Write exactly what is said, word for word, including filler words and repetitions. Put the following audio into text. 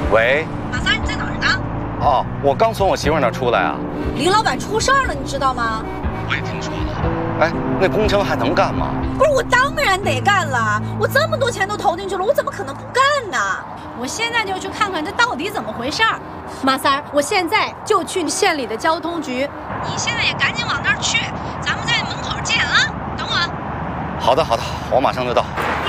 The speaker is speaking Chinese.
喂， 马三，你在哪儿呢？ 哦，我刚从我媳妇那儿出来啊。 林老板出事儿了，你知道吗？ 我也听说了。哎，那工程还能干吗？ 不是，我当然得干了，我这么多钱都投进去了，我怎么可能不干呢？ 我现在就去看看这到底怎么回事儿。马三儿，我现在就去县里的交通局。你现在也赶紧往那儿去，咱们在门口见啊！等我。 好的，好的，我马上就到。